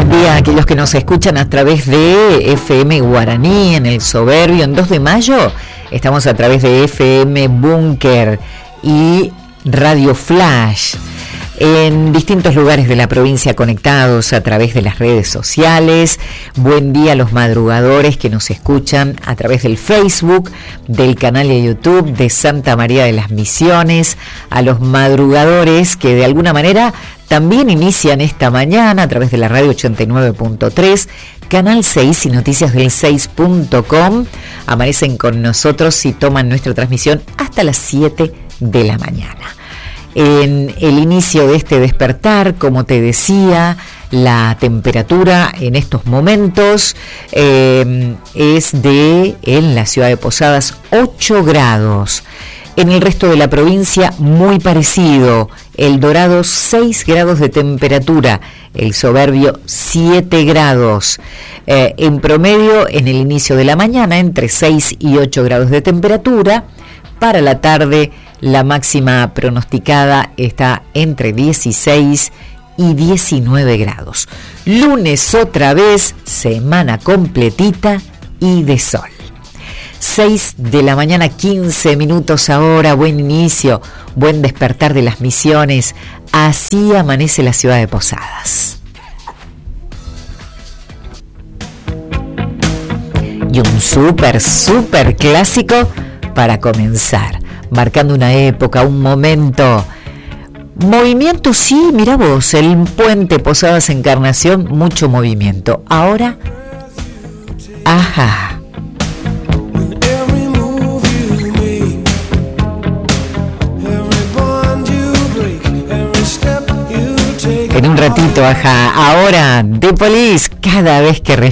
buen día a aquellos que nos escuchan a través de FM Guaraní en el Soberbio. En 2 de mayo estamos a través de FM Búnker y Radio Flash. En distintos lugares de la provincia conectados a través de las redes sociales. Buen día a los madrugadores que nos escuchan a través del Facebook, del canal de YouTube de Santa María de las Misiones, a los madrugadores que de alguna manera también inician esta mañana a través de la radio 89.3, Canal 6 y noticias del 6.com. Amanecen con nosotros y toman nuestra transmisión hasta las 7 de la mañana. En el inicio de este despertar, como te decía, la temperatura en estos momentos es en la ciudad de Posadas 8 grados. En el resto de la provincia muy parecido. El Dorado 6 grados de temperatura, el Soberbio 7 grados. En promedio en el inicio de la mañana entre 6 y 8 grados de temperatura. Para la tarde la máxima pronosticada está entre 16 y 19 grados. Lunes otra vez, semana completita y de sol. 6 de la mañana, 15 minutos ahora, buen inicio, buen despertar de las Misiones. Así amanece la ciudad de Posadas. Y un súper clásico para comenzar, marcando una época, un momento. Movimiento, sí, mira vos, el puente Posadas Encarnación, mucho movimiento. Ahora, ajá. En un ratito, ajá. Ahora, The Police, cada vez que